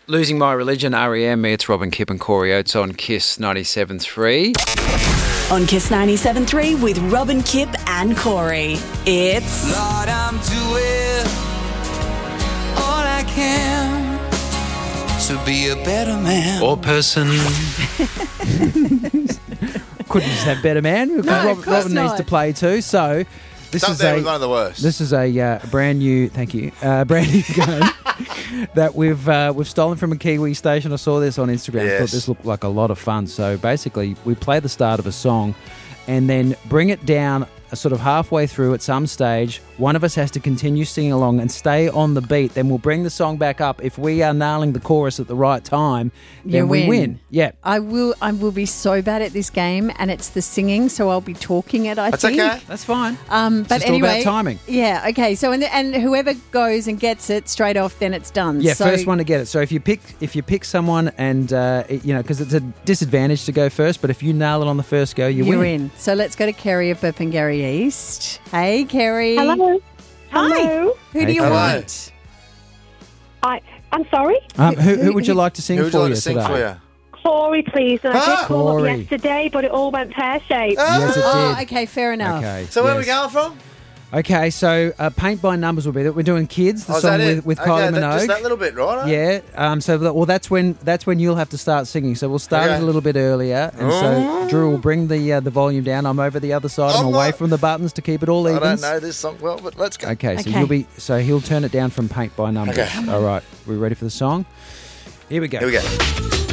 Losing My Religion, R.E.M. It's Robin Kipp and Corey Oates on Kiss 97.3. On Kiss 97.3 with Robin Kipp and Corey. It's... Lord, I'm doing all I can to be a better man. Or person. Couldn't just have better man. No, of course Robin needs not. to play too. So this Up is there with one of the worst. This is a brand new. Thank you. Brand new game that we've stolen from a Kiwi station. I saw this on Instagram. I Yes. thought this looked like a lot of fun. So basically, we play the start of a song, and then bring it down sort of halfway through at some stage. One of us has to continue singing along and stay on the beat. Then we'll bring the song back up. If we are nailing the chorus at the right time, then we win. Yeah. I will be so bad at this game, and it's the singing, so I'll be talking it, I That's think. okay. That's fine. But just all anyway, about timing. Yeah, okay. So and whoever goes and gets it straight off, then it's done. Yeah, so, first one to get it. So if you pick someone and because it's a disadvantage to go first, but if you nail it on the first go, you you're win. in. So let's go to Kerry of Burpengary East. Hey, Kerry. Hello. Hi. Hello. Who do Hey, you Kerry. want? I'm sorry. Who would you like to sing Who would for you like you to sing today? for you? Corey, please. And I did call up Corey. yesterday, but it all went pear-shaped. Yes, it Oh, did. okay, fair enough. Okay. So where are we yes. going from? Okay, so Paint by Numbers will be that. We're doing Kids, the Oh, is song that it? with Okay, Kylie just that Minogue. little bit, right? Yeah. That's when you'll have to start singing. So we'll start it Okay. a little bit earlier, and so Drew will bring the volume down. I'm over the other side. I'm I'm away not- from the buttons to keep it all I even. don't know this song well, but let's go. Okay, so Okay. he'll turn it down from Paint by Numbers. Okay. All right, we ready for the song? Here we go. Here we go.